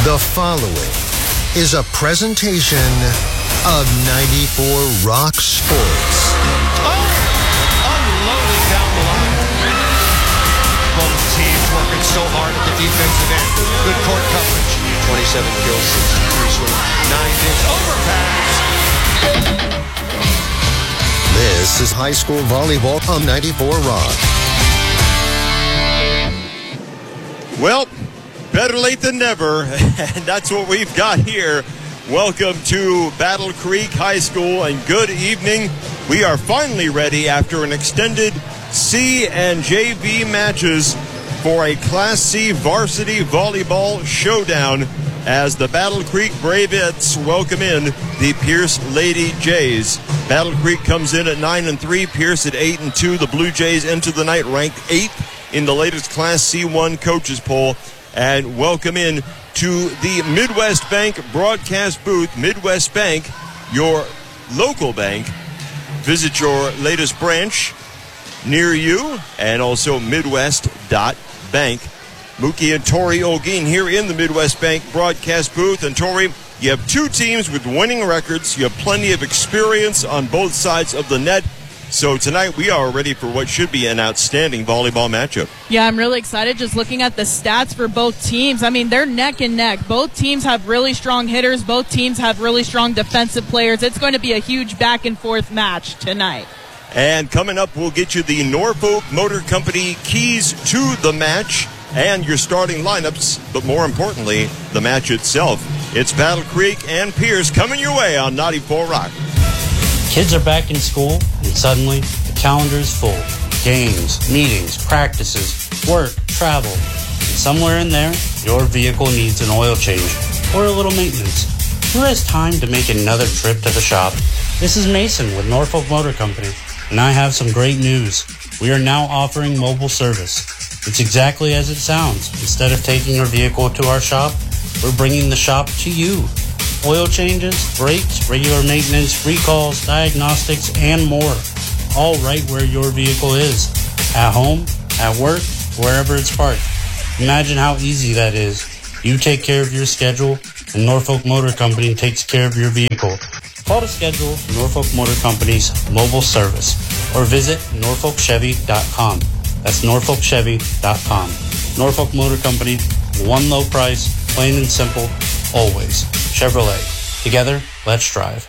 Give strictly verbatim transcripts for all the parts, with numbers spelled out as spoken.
The following is a presentation of ninety-four Rock Sports. Oh, unloading down the line. Both teams working so hard at the defensive end. Good court coverage. twenty-seven kills, sixty-three swing, nine hits, overpass. This is high school volleyball on ninety-four Rock. Well, better late than never, and that's what we've got here. Welcome to Battle Creek High School, and good evening. We are finally ready after an extended C and J V matches for a Class C varsity volleyball showdown as the Battle Creek Bravettes welcome in the Pierce Lady Jays. Battle Creek comes in at nine and three, Pierce at eight and two. The Blue Jays enter the night ranked eighth in the latest Class C one coaches poll, and welcome in to the Midwest Bank broadcast booth. Midwest Bank, your local bank. Visit your latest branch near you, and also midwest dot bank. Mookie and Tori Olguin here in the Midwest Bank broadcast booth. And Tori, you have two teams with winning records. You have plenty of experience on both sides of the net. So tonight we are ready for what should be an outstanding volleyball matchup. Yeah, I'm really excited just looking at the stats for both teams. I mean, they're neck and neck. Both teams have really strong hitters. Both teams have really strong defensive players. It's going to be a huge back and forth match tonight. And coming up, we'll get you the Norfolk Motor Company keys to the match and your starting lineups, but more importantly, the match itself. It's Battle Creek and Pierce coming your way on ninety-four Rock. Kids are back in school, and suddenly the calendar is full. Games, meetings, practices, work, travel. And somewhere in there, your vehicle needs an oil change or a little maintenance. Who has time to make another trip to the shop? This is Mason with Norfolk Motor Company, and I have some great news. We are now offering mobile service. It's exactly as it sounds. Instead of taking your vehicle to our shop, we're bringing the shop to you. Oil changes, brakes, regular maintenance, recalls, diagnostics, and more. All right where your vehicle is. At home, at work, wherever it's parked. Imagine how easy that is. You take care of your schedule, and Norfolk Motor Company takes care of your vehicle. Call to schedule Norfolk Motor Company's mobile service or visit norfolk chevy dot com. That's norfolk chevy dot com. Norfolk Motor Company, one low price, plain and simple, always. Chevrolet. Together, let's drive.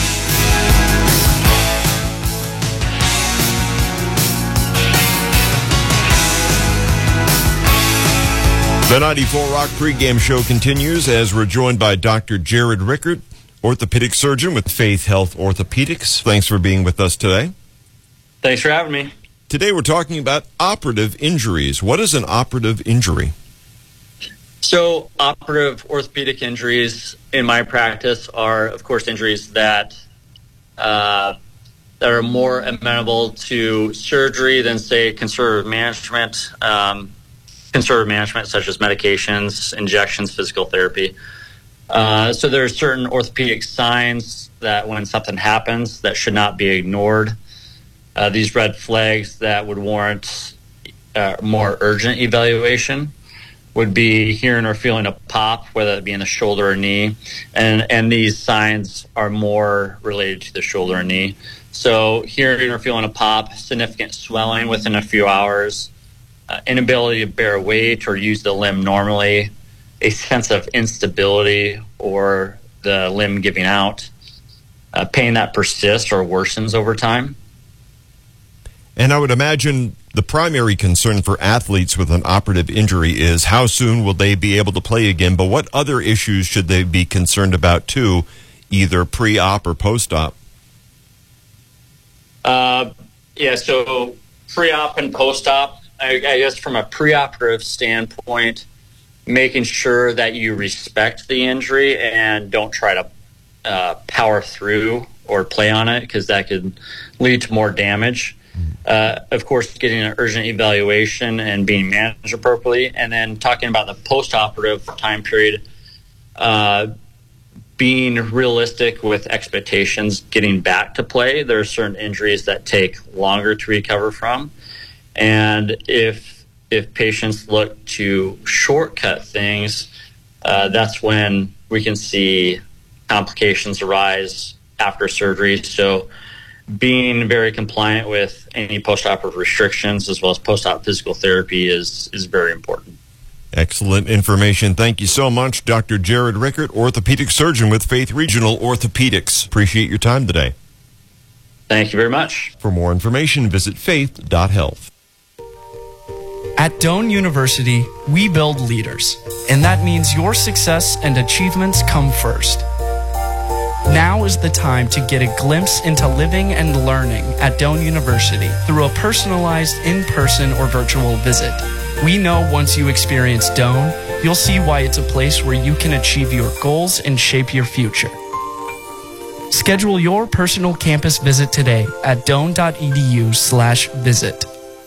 The ninety-four Rock pregame show continues as we're joined by Doctor Jared Rickert, orthopedic surgeon with Faith Health Orthopedics. Thanks for being with us today. Thanks for having me. Today we're talking about operative injuries. What is an operative injury? So operative orthopedic injuries in my practice are, of course, injuries that uh, that are more amenable to surgery than, say, conservative management, um, conservative management such as medications, injections, physical therapy. Uh, so there are certain orthopedic signs that when something happens that should not be ignored. Uh, these red flags that would warrant uh, more urgent evaluation would be hearing or feeling a pop, whether it be in the shoulder or knee. And, and these signs are more related to the shoulder or knee. So hearing or feeling a pop, significant swelling within a few hours, uh, inability to bear weight or use the limb normally, a sense of instability or the limb giving out, uh, pain that persists or worsens over time. And I would imagine the primary concern for athletes with an operative injury is how soon will they be able to play again, but what other issues should they be concerned about too, either pre-op or post-op? Uh, yeah, so pre-op and post-op, I, I guess from a pre-operative standpoint, making sure that you respect the injury and don't try to uh, power through or play on it, because that could lead to more damage. Uh, of course, getting an urgent evaluation and being managed appropriately. And then talking about the post-operative time period, uh, being realistic with expectations, getting back to play. There are certain injuries that take longer to recover from. And if if patients look to shortcut things, uh, that's when we can see complications arise after surgery. So being very compliant with any post-operative restrictions as well as post-op physical therapy is, is very important. Excellent information. Thank you so much, Doctor Jared Rickert, orthopedic surgeon with Faith Regional Orthopedics. Appreciate your time today. Thank you very much. For more information, visit faith dot health. At Doane University, we build leaders, and that means your success and achievements come first. Now is the time to get a glimpse into living and learning at Doane University through a personalized in-person or virtual visit. We know once you experience Doane, you'll see why it's a place where you can achieve your goals and shape your future. Schedule your personal campus visit today at doane.edu slash visit.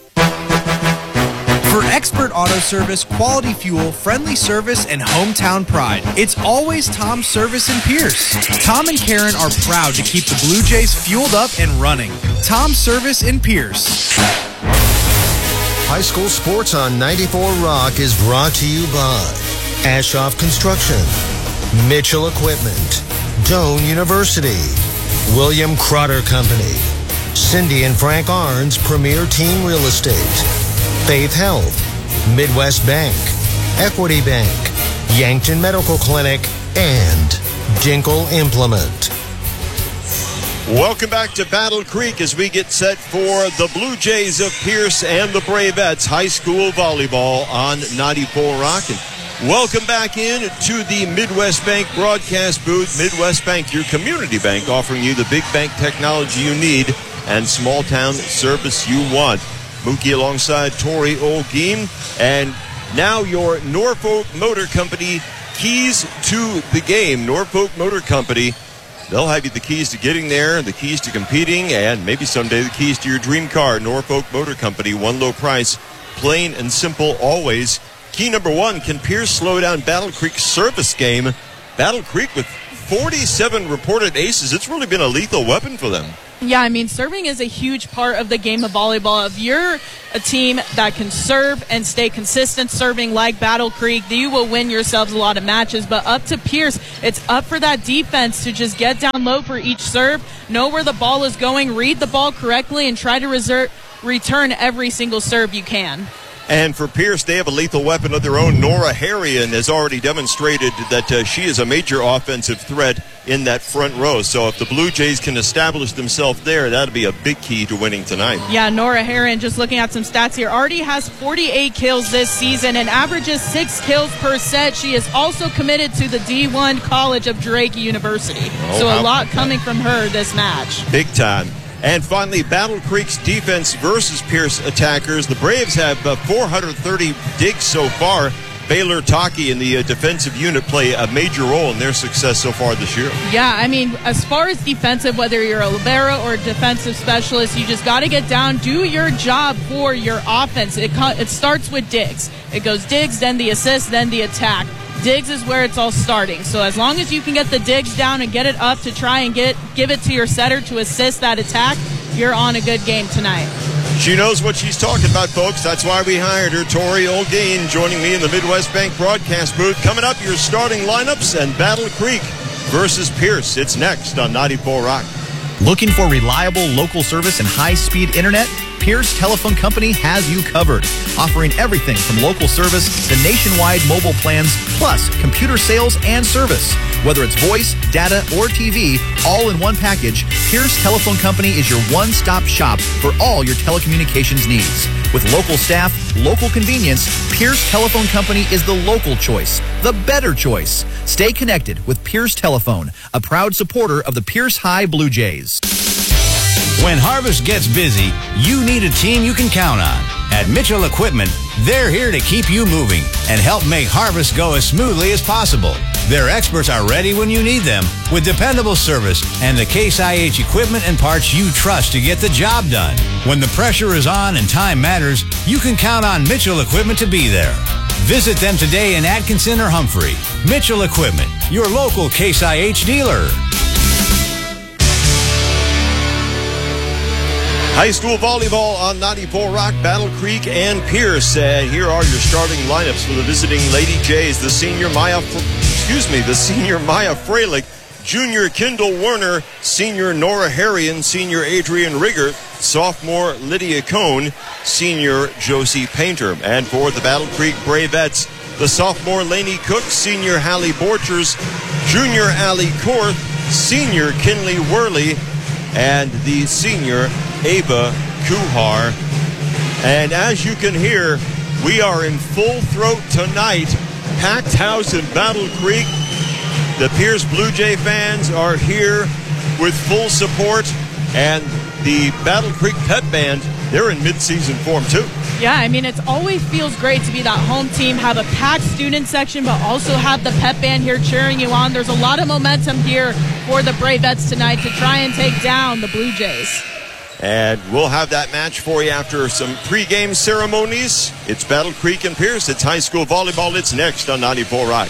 For expert auto service, quality fuel, friendly service, and hometown pride, it's always Tom's Service in Pierce. Tom and Karen are proud to keep the Blue Jays fueled up and running. Tom's Service in Pierce. High school sports on ninety-four Rock is brought to you by Ashoff Construction, Mitchell Equipment, Doane University, William Crotter Company, Cindy and Frank Arns Premier Team Real Estate, Faith Health, Midwest Bank, Equity Bank, Yankton Medical Clinic, and Dinkle Implement. Welcome back to Battle Creek as we get set for the Blue Jays of Pierce and the Bravettes High School Volleyball on ninety-four Rock. And welcome back in to the Midwest Bank broadcast booth. Midwest Bank, your community bank, offering you the big bank technology you need and small town service you want. Mookie alongside Tori Olguin, and now your Norfolk Motor Company keys to the game. Norfolk Motor Company, they'll have you the keys to getting there, the keys to competing, and maybe someday the keys to your dream car. Norfolk Motor Company, one low price, plain and simple always. Key number one, can Pierce slow down Battle Creek's service game? Battle Creek with forty-seven reported aces. It's really been a lethal weapon for them. Yeah, I mean, serving is a huge part of the game of volleyball. If you're a team that can serve and stay consistent serving like Battle Creek, you will win yourselves a lot of matches. But up to Pierce, it's up for that defense to just get down low for each serve, know where the ball is going, read the ball correctly, and try to reserve, return every single serve you can. And for Pierce, they have a lethal weapon of their own. Nora Harrion has already demonstrated that uh, she is a major offensive threat in that front row. So if the Blue Jays can establish themselves there, that'll be a big key to winning tonight. Yeah, Nora Harrion, just looking at some stats here, already has forty-eight kills this season and averages six kills per set. She is also committed to the D one College of Drake University. Oh, so a lot coming from her this match. Big time. And finally, Battle Creek's defense versus Pierce attackers. The Braves have uh, four hundred thirty digs so far. Baylor Taki and the uh, defensive unit play a major role in their success so far this year. Yeah, I mean, as far as defensive, whether you're a libero or a defensive specialist, you just got to get down, do your job for your offense. It, co- it starts with digs. It goes digs, then the assist, then the attack. Digs is where it's all starting. So as long as you can get the digs down and get it up to try and get give it to your setter to assist that attack, you're on a good game tonight. She knows what she's talking about, folks. That's why we hired her. Tori Olguin joining me in the Midwest Bank broadcast booth. Coming up, your starting lineups and Battle Creek versus Pierce. It's next on ninety-four Rock. Looking for reliable local service and high-speed internet? Pierce Telephone Company has you covered, offering everything from local service to nationwide mobile plans, plus computer sales and service. Whether it's voice, data, or T V, all in one package, Pierce Telephone Company is your one-stop shop for all your telecommunications needs. With local staff, local convenience, Pierce Telephone Company is the local choice, the better choice. Stay connected with Pierce Telephone, a proud supporter of the Pierce High Blue Jays. When harvest gets busy, you need a team you can count on. At Mitchell Equipment, they're here to keep you moving and help make harvest go as smoothly as possible. Their experts are ready when you need them with dependable service and the Case I H equipment and parts you trust to get the job done. When the pressure is on and time matters, you can count on Mitchell Equipment to be there. Visit them today in Atkinson or Humphrey. Mitchell Equipment, your local Case I H dealer. High school volleyball on ninety-four Rock, Battle Creek, and Pierce. And here are your starting lineups for the visiting Lady Jays. The senior Maya, excuse me, the senior Maya Freilich, junior Kendall Werner, senior Nora Harrion, senior Adrian Rigger, sophomore Lydia Cohn, senior Josie Painter. And for the Battle Creek Bravettes, the sophomore Lainey Cook, senior Hallie Borchers, junior Allie Korth, senior Kinley Worley, and the senior Ava Kuhar. And as you can hear, we are in full throat tonight. Packed house in Battle Creek. The Pierce Blue Jay fans are here with full support, and the Battle Creek Pep Band, they're in mid-season form too. Yeah, I mean, it always feels great to be that home team, have a packed student section, but also have the Pep Band here cheering you on. There's a lot of momentum here for the Bravettes tonight to try and take down the Blue Jays. And we'll have that match for you after some pregame ceremonies. It's Battle Creek and Pierce. It's high school volleyball. It's next on ninety-four Rock.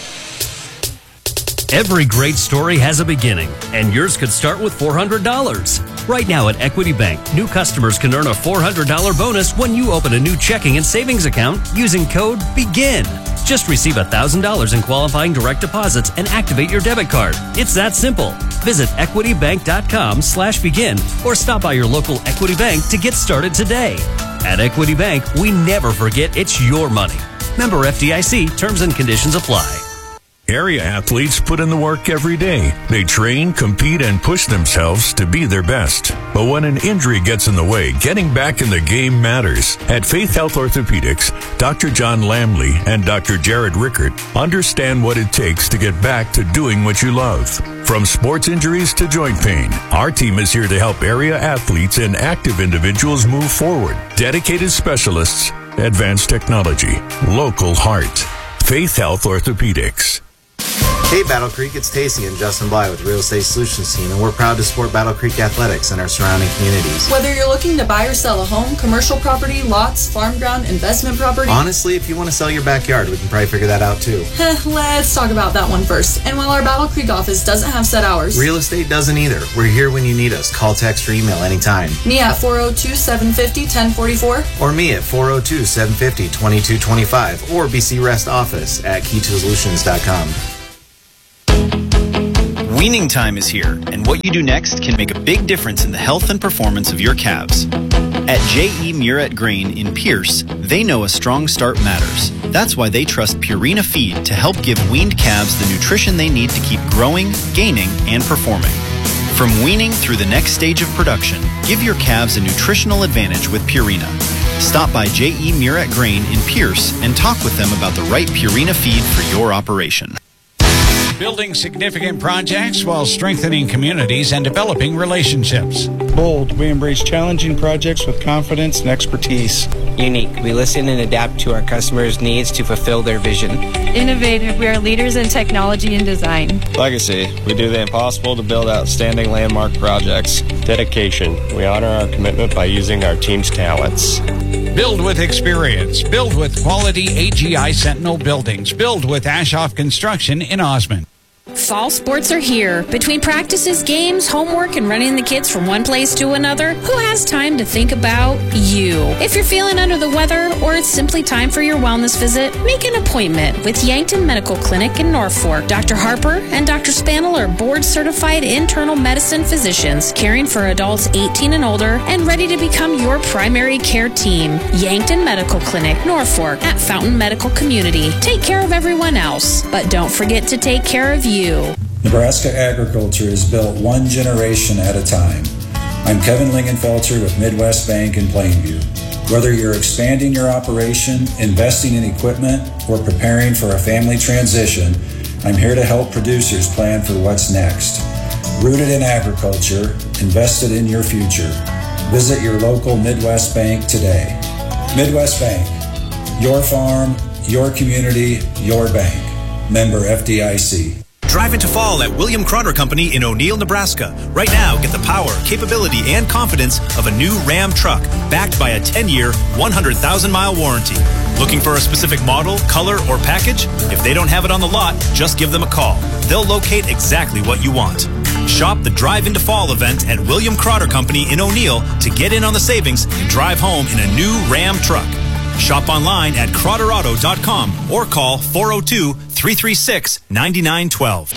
Every great story has a beginning, and yours could start with four hundred dollars. Right now at Equity Bank, new customers can earn a four hundred dollars bonus when you open a new checking and savings account using code BEGIN. Just receive one thousand dollars in qualifying direct deposits and activate your debit card. It's that simple. Visit equitybank.com slash begin or stop by your local Equity Bank to get started today. At Equity Bank, we never forget it's your money. Member F D I C, terms and conditions apply. Area athletes put in the work every day. They train, compete, and push themselves to be their best. But when an injury gets in the way, getting back in the game matters. At Faith Health Orthopedics, Doctor John Lamley and Doctor Jared Rickert understand what it takes to get back to doing what you love. From sports injuries to joint pain, our team is here to help area athletes and active individuals move forward. Dedicated specialists, advanced technology, local heart. Faith Health Orthopedics. Hey Battle Creek, it's Tacey and Justin Bly with Real Estate Solutions Team, and we're proud to support Battle Creek Athletics and our surrounding communities. Whether you're looking to buy or sell a home, commercial property, lots, farm ground, investment property. Honestly, if you want to sell your backyard, we can probably figure that out too. Let's talk about that one first. And while our Battle Creek office doesn't have set hours, real estate doesn't either. We're here when you need us. Call, text, or email anytime. Me at four oh two, seven five oh, one oh four four. Or me at four oh two, seven five oh, two two two five. Or B C Rest Office at key to solutions dot com. Weaning time is here, and what you do next can make a big difference in the health and performance of your calves. At J E. Murrett Grain in Pierce, they know a strong start matters. That's why they trust Purina Feed to help give weaned calves the nutrition they need to keep growing, gaining, and performing. From weaning through the next stage of production, give your calves a nutritional advantage with Purina. Stop by J E. Murrett Grain in Pierce and talk with them about the right Purina feed for your operation. Building significant projects while strengthening communities and developing relationships. Bold, we embrace challenging projects with confidence and expertise. Unique, we listen and adapt to our customers' needs to fulfill their vision. Innovative, we are leaders in technology and design. Legacy, we do the impossible to build outstanding landmark projects. Dedication, we honor our commitment by using our team's talents. Build with experience. Build with quality A G I Sentinel buildings. Build with Ashoff Construction in Osmond. Fall sports are here. Between practices, games, homework, and running the kids from one place to another, who has time to think about you? If you're feeling under the weather or it's simply time for your wellness visit, make an appointment with Yankton Medical Clinic in Norfolk. Doctor Harper and Doctor Spanel are board-certified internal medicine physicians caring for adults eighteen and older and ready to become your primary care team. Yankton Medical Clinic, Norfolk, at Fountain Medical Community. Take care of everyone else, but don't forget to take care of you. Nebraska agriculture is built one generation at a time. I'm Kevin Lingenfelter with Midwest Bank in Plainview. Whether you're expanding your operation, investing in equipment, or preparing for a family transition, I'm here to help producers plan for what's next. Rooted in agriculture, invested in your future. Visit your local Midwest Bank today. Midwest Bank, your farm, your community, your bank. Member F D I C. Drive into fall at William Croner Company in O'Neill, Nebraska. Right now, get the power, capability, and confidence of a new Ram truck backed by a ten-year, one hundred thousand mile warranty. Looking for a specific model, color, or package? If they don't have it on the lot, just give them a call. They'll locate exactly what you want. Shop the Drive into Fall event at William Crotter Company in O'Neill to get in on the savings and drive home in a new Ram truck. Shop online at Crotter Auto dot com or call four oh two, three three six, nine nine one two.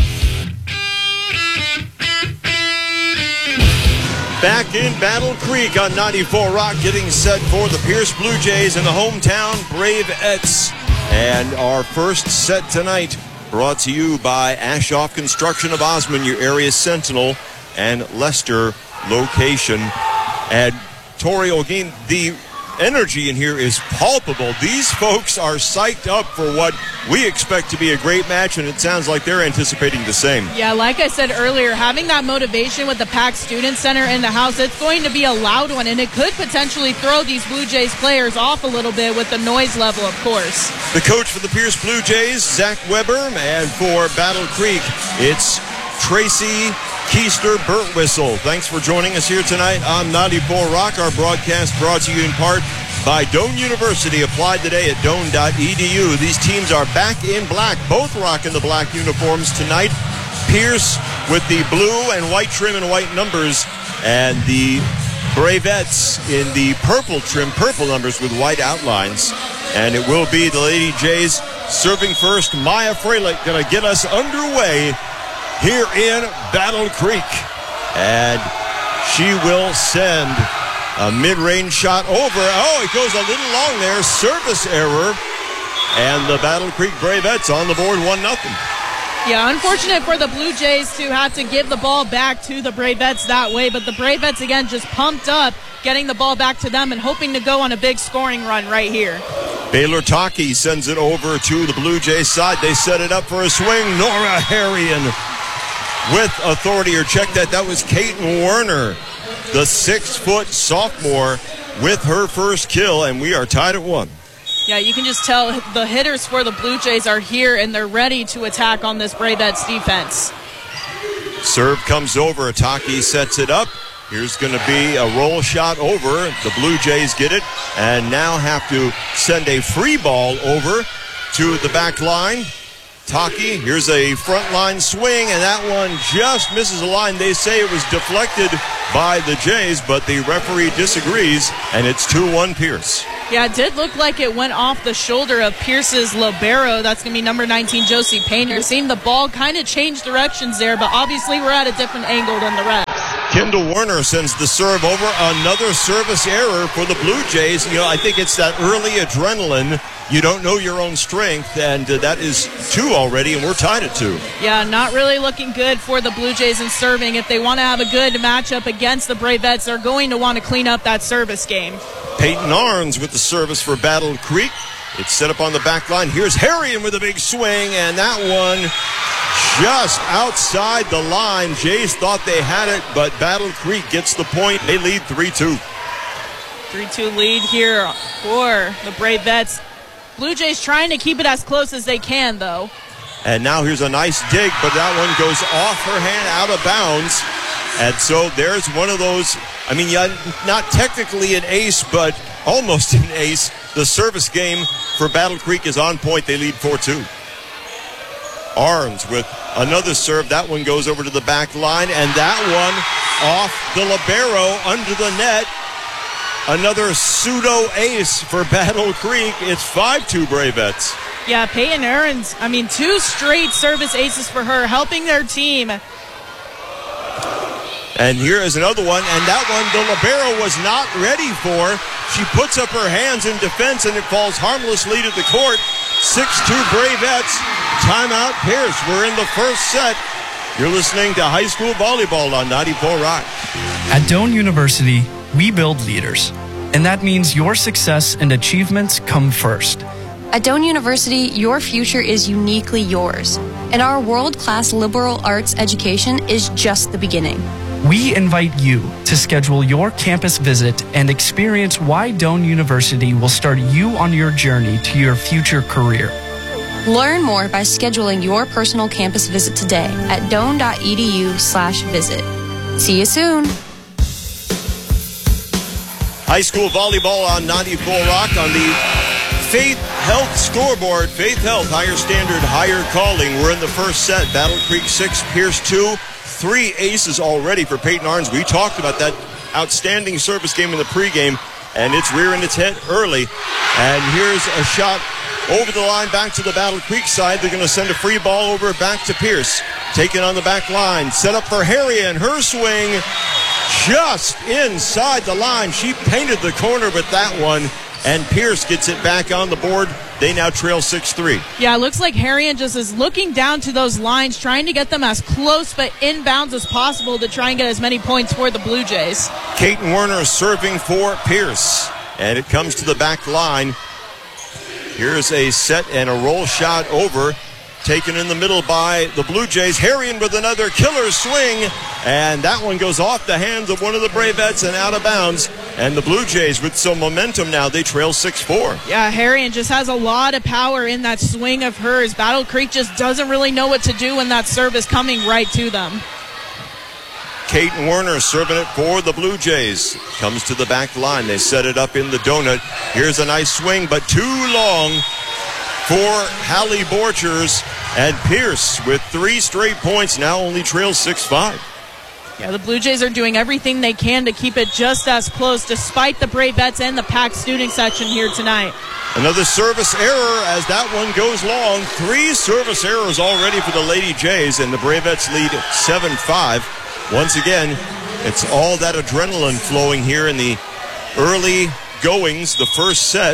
Back in Battle Creek on ninety-four Rock, getting set for the Pierce Blue Jays and the hometown Bravettes. And our first set tonight brought to you by Ashoff Construction of Osmond, your area sentinel, and Leicester location. And Tori O'Gean, the energy in here is palpable. These folks are psyched up for what we expect to be a great match, and it sounds like they're anticipating the same. Yeah, like I said earlier, having that motivation with the Pack Student Center in the house, it's going to be a loud one, and it could potentially throw these Blue Jays players off a little bit with the noise level, of course. The coach for the Pierce Blue Jays, Zach Weber, and for Battle Creek, it's Tracy Keister Burtwhistle. Thanks for joining us here tonight on ninety-four Rock. Our broadcast brought to you in part by Doane University. Applied today at doane dot e d u. These teams are back in black, both rocking the black uniforms tonight. Pierce with the blue and white trim and white numbers, and the Bravettes in the purple trim, purple numbers with white outlines. And it will be the Lady Jays serving first. Maya Freilich going to get us underway here in Battle Creek. And she will send a mid-range shot over. Oh, it goes a little long there. Service error. And the Battle Creek Bravettes on the board, one nothing. Yeah, unfortunate for the Blue Jays to have to give the ball back to the Bravettes that way. But the Bravettes, again, just pumped up, getting the ball back to them and hoping to go on a big scoring run right here. Baylor Taki sends it over to the Blue Jays side. They set it up for a swing. Nora Harrion with authority, or check that, that was Kaiten Werner, the six-foot sophomore, with her first kill, and we are tied at one. Yeah, you can just tell the hitters for the Blue Jays are here, and they're ready to attack on this Bravettes defense. Serve comes over. Ataki sets it up. Here's going to be a roll shot over. The Blue Jays get it and now have to send a free ball over to the back line. Taki, here's a front line swing, and that one just misses the line. They say it was deflected by the Jays, but the referee disagrees, and it's two one Pierce. Yeah, it did look like it went off the shoulder of Pierce's libero. That's going to be number nineteen, Josie Payne. You're seeing the ball kind of change directions there, but obviously we're at a different angle than the refs. Kendall Werner sends the serve over. Another service error for the Blue Jays. You know, I think it's that early adrenaline. You don't know your own strength, and uh, that is two already, and we're tied at two. Yeah, not really looking good for the Blue Jays in serving. If they want to have a good matchup against the Bravettes, they're going to want to clean up that service game. Peyton Arns with the service for Battle Creek. It's set up on the back line. Here's Harrion with a big swing, and that one just outside the line. Jays thought they had it, but Battle Creek gets the point. They lead three two. three two lead here for the Bravettes. Blue Jays trying to keep it as close as they can, though. And now here's a nice dig, but that one goes off her hand, out of bounds. And so there's one of those, I mean, yeah, not technically an ace, but almost an ace. The service game for Battle Creek is on point. They lead four two. Arns with another serve. That one goes over to the back line, and that one off the libero under the net. Another pseudo-ace for Battle Creek. It's five two Bravettes. Yeah, Peyton Aarons, I mean, two straight service aces for her, helping their team. And here is another one, and that one the libero was not ready for. She puts up her hands in defense, and it falls harmlessly to the court. six two Bravettes. Timeout Pierce. We're in the first set. You're listening to high school volleyball on ninety-four Rock. At Doane University, we build leaders, and that means your success and achievements come first. At Doane University, your future is uniquely yours, and our world-class liberal arts education is just the beginning. We invite you to schedule your campus visit and experience why Doane University will start you on your journey to your future career. Learn more by scheduling your personal campus visit today at doane dot e d u slash visit. See you soon. High school volleyball on ninety-four Rock on the Faith Health scoreboard. Faith Health, higher standard, higher calling. We're in the first set. Battle Creek six, Pierce two. three aces already for Peyton Arns. We talked about that outstanding service game in the pregame, and it's rearing its head early. And here's a shot over the line back to the Battle Creek side. They're going to send a free ball over back to Pierce. Taken on the back line. Set up for Harry, and her swing just inside the line. She painted the corner with that one, and Pierce gets it back on the board. They now trail six three. Yeah, it looks like Harrion just is looking down to those lines, trying to get them as close but inbounds as possible to try and get as many points for the Blue Jays. Kaiten Werner serving for Pierce, and it comes to the back line. Here's a set and a roll shot over, taken in the middle by the Blue Jays. Harrion with another killer swing, and that one goes off the hands of one of the Bravettes and out of bounds. And the Blue Jays with some momentum now, they trail six four. Yeah, Harrion just has a lot of power in that swing of hers. Battle Creek just doesn't really know what to do when that serve is coming right to them. Kaiten Werner serving it for the Blue Jays. Comes to the back line. They set it up in the donut. Here's a nice swing, but too long for Hallie Borchers. And Pierce with three straight points now only trails six five. Yeah, the Blue Jays are doing everything they can to keep it just as close, despite the Bravettes and the packed student section here tonight. Another service error as that one goes long. Three service errors already for the Lady Jays, and the Bravettes lead seven five. Once again, it's all that adrenaline flowing here in the early goings, the first set.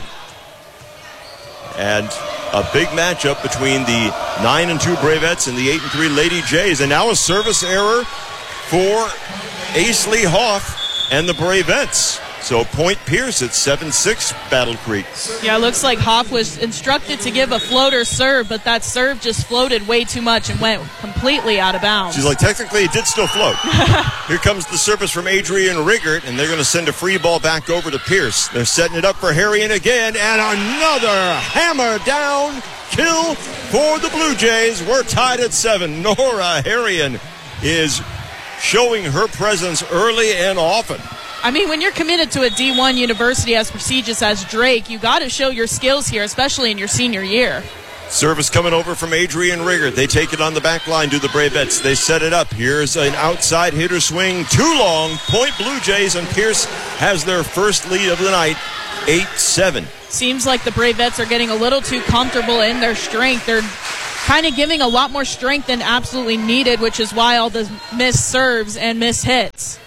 And a big matchup between the nine and two Bravettes and the eight and three Lady Jays. And now a service error for Aisley Hoff and the Bravettes. So point Pierce at seven six Battle Creek. Yeah, it looks like Hoff was instructed to give a floater serve, but that serve just floated way too much and went completely out of bounds. She's like, technically it did still float. Here comes the service from Adrian Riggert, and they're going to send a free ball back over to Pierce. They're setting it up for Harrion again, and another hammer down kill for the Blue Jays. We're tied at seven. Nora Harrion is showing her presence early and often. I mean, when you're committed to a D one university as prestigious as Drake, you got to show your skills here, especially in your senior year. Service coming over from Adrian Riggert. They take it on the back line to the Bravettes. They set it up. Here's an outside hitter swing. Too long. Point Blue Jays, and Pierce has their first lead of the night, eight seven. Seems like the Bravettes are getting a little too comfortable in their strength. They're kind of giving a lot more strength than absolutely needed, which is why all the missed serves and missed hits.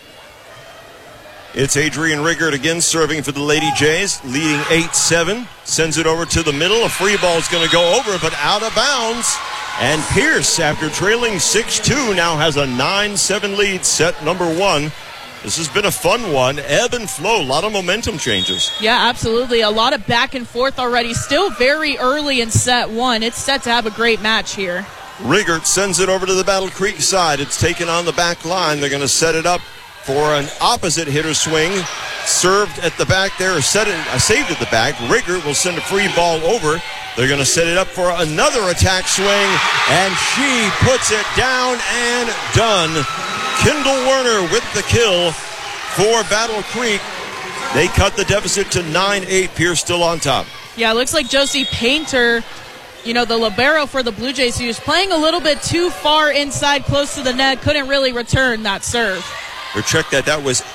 It's Adrian Riggert again serving for the Lady Jays, leading eight seven. Sends it over to the middle. A free ball is going to go over, but out of bounds. And Pierce, after trailing six two, now has a nine seven lead, set number one. This has been a fun one. Ebb and flow, a lot of momentum changes. Yeah, absolutely. A lot of back and forth already. Still very early in set one. It's set to have a great match here. Riggert sends it over to the Battle Creek side. It's taken on the back line. They're going to set it up for an opposite hitter swing. Served at the back there, set it, uh, saved at the back. Riggert will send a free ball over. They're going to set it up for another attack swing, and she puts it down and done. Kendall Werner with the kill for Battle Creek. They cut the deficit to nine eight. Pierce still on top. Yeah, it looks like Josie Painter, you know, the libero for the Blue Jays, who was playing a little bit too far inside, close to the net, couldn't really return that serve. Or check that. That was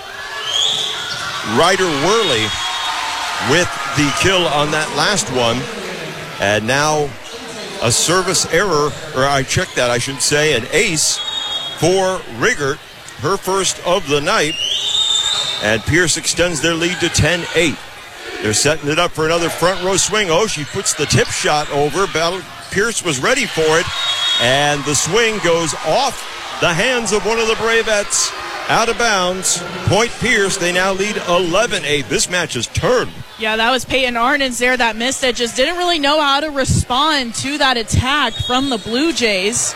Ryder Worley with the kill on that last one. And now a service error, or I checked that, I should say, an ace for Riggert, her first of the night. And Pierce extends their lead to ten eight. They're setting it up for another front row swing. Oh, she puts the tip shot over. Battle Pierce was ready for it. And the swing goes off the hands of one of the Bravettes. Out of bounds. Point Pierce. They now lead eleven eight. This match is turned. Yeah, that was Peyton Arnons there that missed it. Just didn't really know how to respond to that attack from the Blue Jays.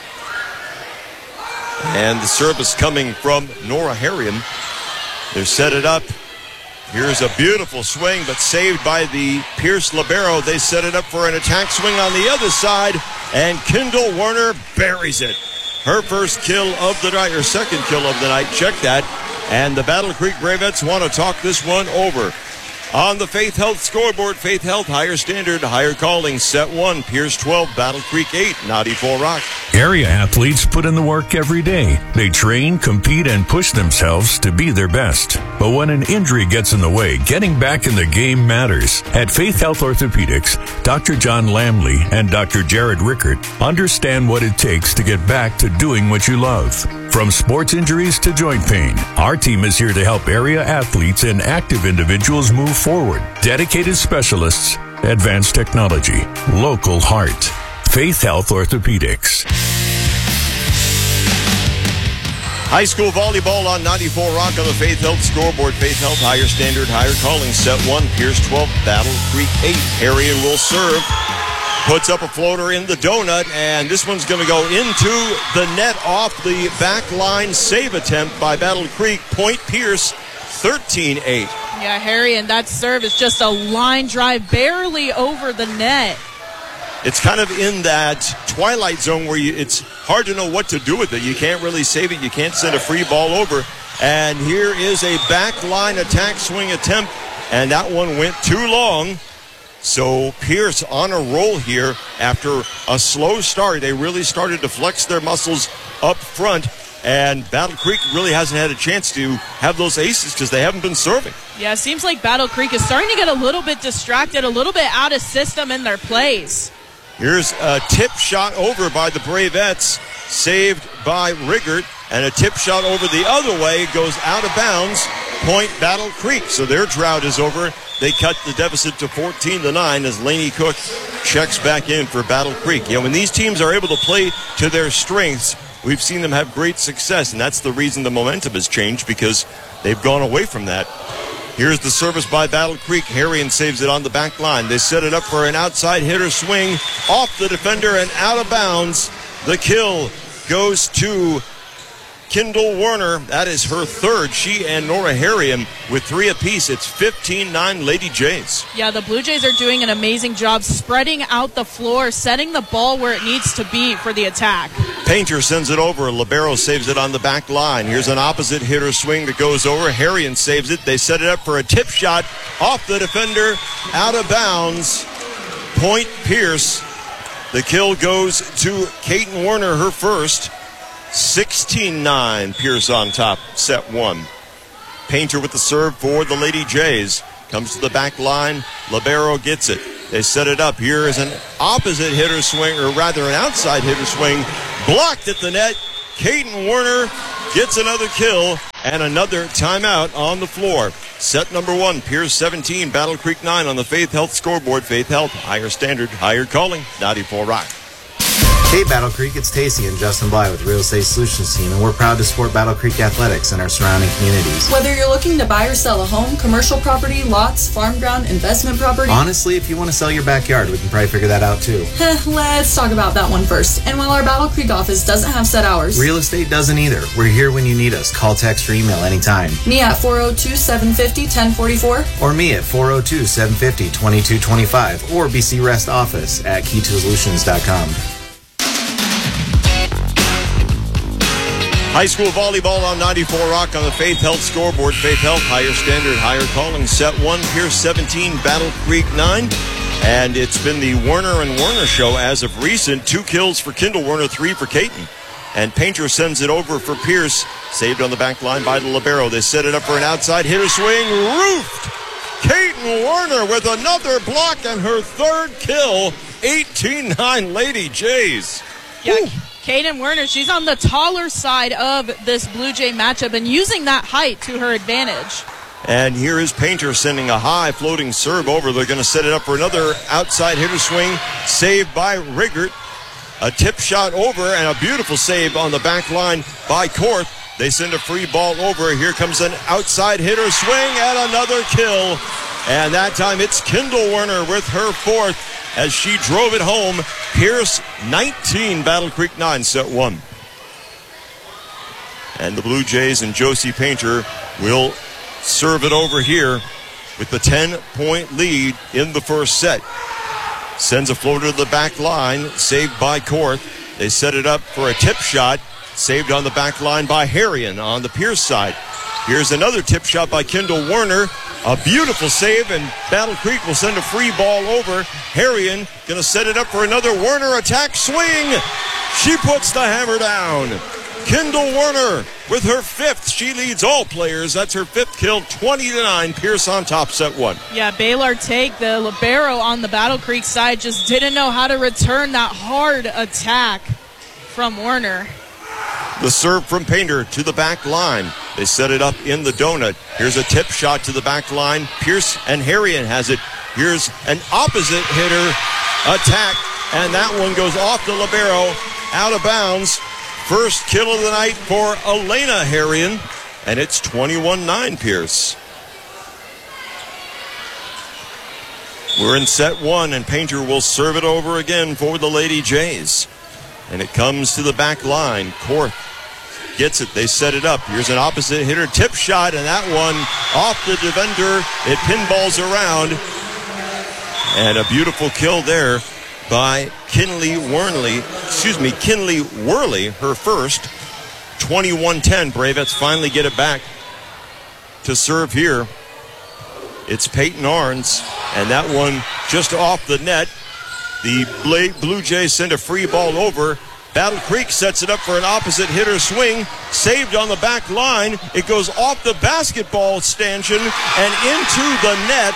And the service coming from Nora Harrion. They're set it up. Here's a beautiful swing, but saved by the Pierce libero. They set it up for an attack swing on the other side, and Kendall Werner buries it. Her first kill of the night, or second kill of the night. Check that. And the Battle Creek Bravettes want to talk this one over. On the Faith Health scoreboard, Faith Health, higher standard, higher calling. Set one, Pierce twelve, Battle Creek eight, ninety-four Rock. Area athletes put in the work every day. They train, compete, and push themselves to be their best. But when an injury gets in the way, getting back in the game matters. At Faith Health Orthopedics, Doctor John Lamley and Doctor Jared Rickert understand what it takes to get back to doing what you love. From sports injuries to joint pain, our team is here to help area athletes and active individuals move forward. Dedicated specialists, advanced technology, local heart. Faith Health Orthopedics. High school volleyball on ninety-four Rock on the Faith Health scoreboard. Faith Health, higher standard, higher calling. Set one, Pierce twelve, Battle Creek eight. Harriet will serve. Puts up a floater in the donut, and this one's going to go into the net off the back line. Save attempt by Battle Creek. Point Pierce, thirteen eight. Yeah, Harry, and that serve is just a line drive, barely over the net. It's kind of in that twilight zone where you, it's hard to know what to do with it. You can't really save it. You can't send a free ball over. And here is a back line attack swing attempt, and that one went too long. So Pierce on a roll here after a slow start. They really started to flex their muscles up front, and Battle Creek really hasn't had a chance to have those aces because they haven't been serving. Yeah, it seems like Battle Creek is starting to get a little bit distracted, a little bit out of system in their plays. Here's a tip shot over by the Bravettes, saved by Riggert, and a tip shot over the other way goes out of bounds. Point Battle Creek. So their drought is over. They cut the deficit to fourteen to nine as Laney Cook checks back in for Battle Creek. You know, when these teams are able to play to their strengths, we've seen them have great success, and that's the reason the momentum has changed, because they've gone away from that. Here's the service by Battle Creek. Harrion saves it on the back line. They set it up for an outside hitter swing off the defender and out of bounds. The kill goes to Kendall Werner. That is her third. She and Nora Harrion with three apiece. It's fifteen nine Lady Jays. Yeah, the Blue Jays are doing an amazing job spreading out the floor, setting the ball where it needs to be for the attack. Painter sends it over. Libero saves it on the back line. Here's an opposite hitter swing that goes over. Harrion saves it. They set it up for a tip shot off the defender, out of bounds. Point Pierce. The kill goes to Kaiten Werner, her first. sixteen nine, Pierce on top, set one. Painter with the serve for the Lady Jays. Comes to the back line. Libero gets it. They set it up. Here is an opposite hitter swing, or rather an outside hitter swing. Blocked at the net. Kaiten Werner gets another kill and another timeout on the floor. Set number one, Pierce seventeen, Battle Creek nine on the Faith Health scoreboard. Faith Health, higher standard, higher calling, ninety-four Rock. Hey Battle Creek, it's Tacey and Justin Bly with Real Estate Solutions Team, and we're proud to support Battle Creek Athletics and our surrounding communities. Whether you're looking to buy or sell a home, commercial property, lots, farm ground, investment property. Honestly, if you want to sell your backyard, we can probably figure that out too. Heh, let's talk about that one first. And while our Battle Creek office doesn't have set hours, real estate doesn't either. We're here when you need us. Call, text, or email anytime. Me at four oh two, seven five oh, one oh four four. Or me at four oh two, seven five oh, two two two five. Or B C Rest Office at key to solutions dot com. High school volleyball on ninety-four Rock on the Faith Health scoreboard. Faith Health, higher standard, higher calling. Set one, Pierce seventeen, Battle Creek nine. And it's been the Werner and Werner show as of recent. Two kills for Kendall Werner, three for Kaiten. And Painter sends it over for Pierce. Saved on the back line by the Libero. They set it up for an outside hitter swing. Roofed! Kaiten Werner with another block and her third kill. eighteen nine Lady Jays. Yeah. Kaiten Werner, she's on the taller side of this Blue Jay matchup and using that height to her advantage. And here is Painter sending a high floating serve over. They're going to set it up for another outside hitter swing. Saved by Riggert. A tip shot over and a beautiful save on the back line by Korth. They send a free ball over. Here comes an outside hitter swing and another kill. And that time it's Kendall Werner with her fourth as she drove it home. Pierce nineteen, Battle Creek nine, set one. And the Blue Jays and Josie Painter will serve it over here with the ten-point lead in the first set. Sends a floater to the back line, saved by Korth. They set it up for a tip shot, saved on the back line by Harrion on the Pierce side. Here's another tip shot by Kendall Werner. A beautiful save, and Battle Creek will send a free ball over. Harrion going to set it up for another Werner attack swing. She puts the hammer down. Kendall Werner with her fifth. She leads all players. That's her fifth kill, twenty to nine. Pierce on top, set one. Yeah, Baylor Take, the libero on the Battle Creek side, just didn't know how to return that hard attack from Werner. The serve from Painter to the back line. They set it up in the donut. Here's a tip shot to the back line. Pierce and Harrion has it. Here's an opposite hitter attack, and that one goes off the libero, out of bounds. First kill of the night for Elena Harrion, and it's twenty-one nine Pierce. We're in set one, and Painter will serve it over again for the Lady Jays. And it comes to the back line. Korth gets it. They set it up. Here's an opposite hitter tip shot, and that one off the defender. It pinballs around. And a beautiful kill there by Kinley Worley. Excuse me, Kinley Worley, her first. twenty-one ten. Bravettes finally get it back to serve here. It's Peyton Arns, and that one just off the net. The Blue Jays send a free ball over. Battle Creek sets it up for an opposite hitter swing. Saved on the back line. It goes off the basketball stanchion and into the net.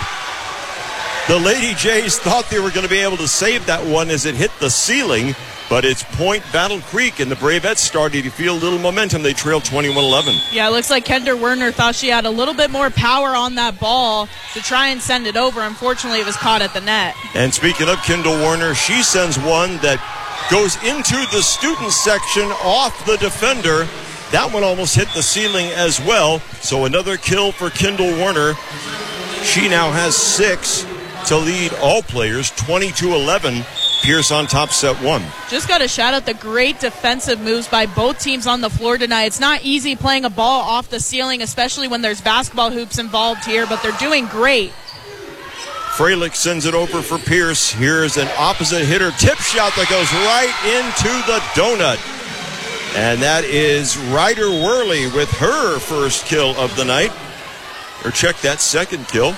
The Lady Jays thought they were going to be able to save that one as it hit the ceiling, but it's point Battle Creek, and the Bravettes started to feel a little momentum. They trailed twenty-one eleven. Yeah, it looks like Kendra Werner thought she had a little bit more power on that ball to try and send it over. Unfortunately, it was caught at the net. And speaking of Kendall Werner, she sends one that goes into the student section off the defender. That one almost hit the ceiling as well. So another kill for Kendall Werner. She now has six to lead all players, twenty-two eleven. Pierce on top, set one. Just got to shout out the great defensive moves by both teams on the floor tonight. It's not easy playing a ball off the ceiling, especially when there's basketball hoops involved here, but they're doing great. Freilich sends it over for Pierce. Here's an opposite hitter tip shot that goes right into the donut. And that is Ryder Worley with her first kill of the night. Or check that second kill.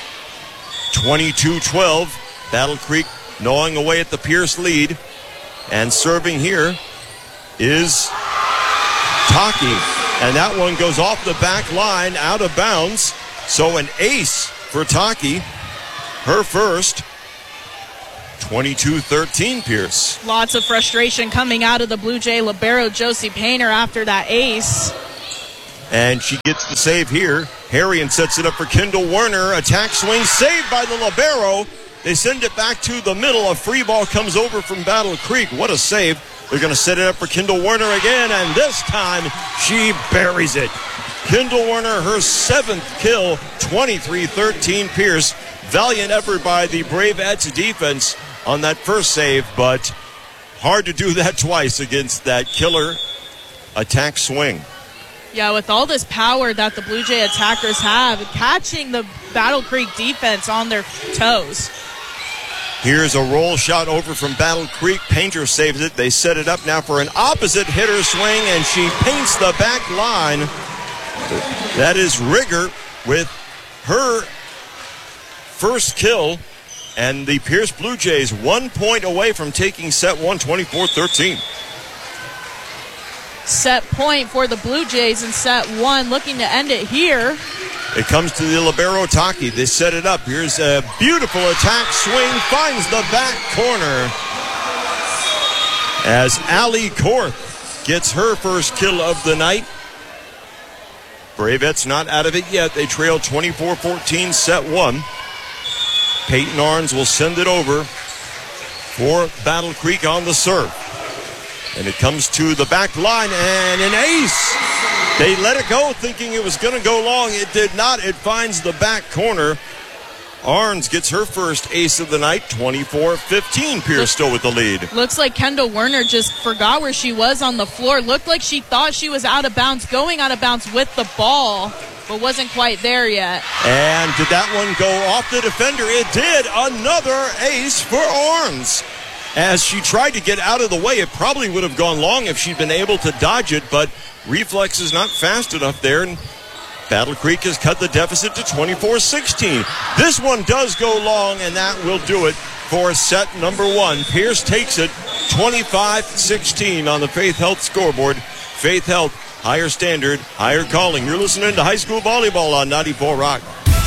twenty-two twelve. Battle Creek gnawing away at the Pierce lead. And serving here is Taki. And that one goes off the back line, out of bounds. So an ace for Taki. Her first. twenty-two thirteen Pierce. Lots of frustration coming out of the Blue Jay libero Josie Painter after that ace. And she gets the save here. Harrion sets it up for Kendall Werner. Attack swing saved by the libero. They send it back to the middle. A free ball comes over from Battle Creek. What a save. They're going to set it up for Kendall Werner again, and this time she buries it. Kendall Werner, her seventh kill, twenty-three thirteen Pierce. Valiant effort by the Bravettes defense on that first save, but hard to do that twice against that killer attack swing. Yeah, with all this power that the Blue Jay attackers have, catching the Battle Creek defense on their toes. Here's a roll shot over from Battle Creek. Painter saves it. They set it up now for an opposite hitter swing, and she paints the back line. That is Rigger with her first kill, and the Pierce Blue Jays one point away from taking set one, twenty-four thirteen. Set point for the Blue Jays in set one, looking to end it here. It comes to the libero Taki. They set it up. Here's a beautiful attack swing, finds the back corner as Allie Korth gets her first kill of the night. Bravettes not out of it yet. They trail twenty-four fourteen, set one. Peyton Arns will send it over for Battle Creek on the serve. And it comes to the back line, and an ace. They let it go thinking it was going to go long. It did not. It finds the back corner. Arns gets her first ace of the night, twenty-four fifteen. Pierce still with the lead. Looks like Kendall Werner just forgot where she was on the floor. Looked like she thought she was out of bounds, going out of bounds with the ball, but wasn't quite there yet. And did that one go off the defender? It did. Another ace for Arns. As she tried to get out of the way, it probably would have gone long if she'd been able to dodge it, but reflex is not fast enough there, and Battle Creek has cut the deficit to twenty-four sixteen. This one does go long, and that will do it for set number one. Pierce takes it twenty-five sixteen on the Faith Health scoreboard. Faith Health, higher standard, higher calling. You're listening to high school volleyball on ninety-four Rock.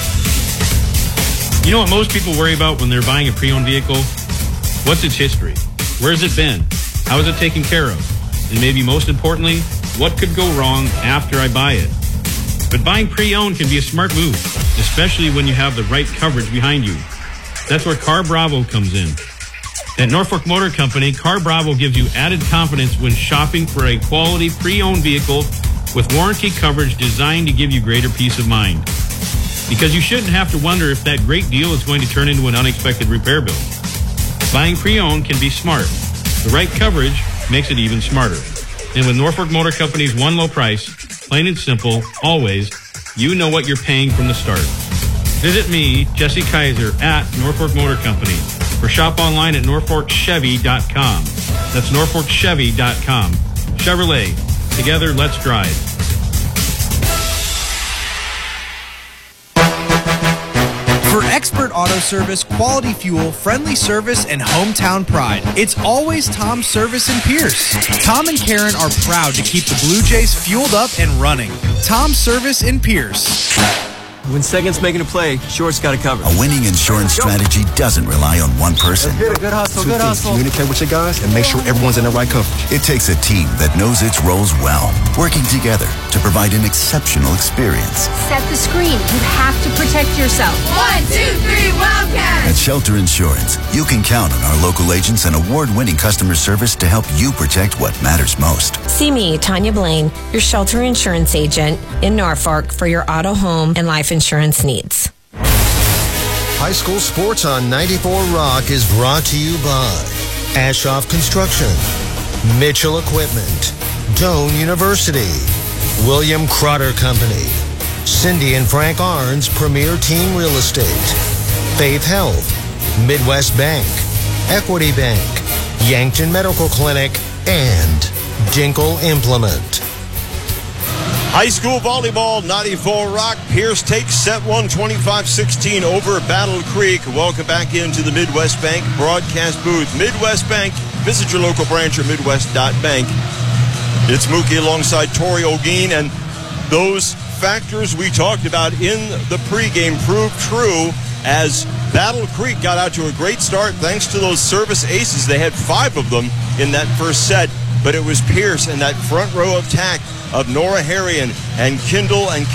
You know what most people worry about when they're buying a pre-owned vehicle? What's its history? Where's it been? How is it taken care of? And maybe most importantly, what could go wrong after I buy it? But buying pre-owned can be a smart move, especially when you have the right coverage behind you. That's where Car Bravo comes in. At Norfolk Motor Company, Car Bravo gives you added confidence when shopping for a quality pre-owned vehicle with warranty coverage designed to give you greater peace of mind. Because you shouldn't have to wonder if that great deal is going to turn into an unexpected repair bill. Buying pre-owned can be smart. The right coverage makes it even smarter. And with Norfolk Motor Company's one low price, plain and simple, always, you know what you're paying from the start. Visit me, Jesse Kaiser, at Norfolk Motor Company, or shop online at norfolk chevy dot com. That's norfolk chevy dot com. Chevrolet. Together, let's drive. For expert auto service, quality fuel, friendly service, and hometown pride, it's always Tom's Service in Pierce. Tom and Karen are proud to keep the Blue Jays fueled up and running. Tom's Service in Pierce. When second's making a play, short's got it covered. A winning insurance strategy doesn't rely on one person. Good hustle, Two good things. hustle. Communicate with your guys and make sure everyone's in the right coverage. It takes a team that knows its roles well, working together to provide an exceptional experience. Set the screen. You have to protect yourself. One, two, three, Wildcats! At Shelter Insurance, you can count on our local agents and award-winning customer service to help you protect what matters most. See me, Tanya Blaine, your Shelter Insurance agent in Norfolk for your auto, home, and life insurance needs. High school sports on ninety-four Rock is brought to you by Ashoff Construction, Mitchell Equipment, Doane University, William Crotter Company, Cindy and Frank Arns Premier Team Real Estate, Faith Health, Midwest Bank, Equity Bank, Yankton Medical Clinic, and Dinkle Implement. High school volleyball, ninety-four Rock. Pierce takes set one, twenty-five sixteen over Battle Creek. Welcome back into the Midwest Bank broadcast booth. Midwest Bank, visit your local branch or midwest dot bank. It's Mookie alongside Tori Ogeen, and those factors we talked about in the pregame proved true as Battle Creek got out to a great start thanks to those service aces. They had five of them in that first set, but it was Pierce and that front row attack of Nora Harrion and Kindle and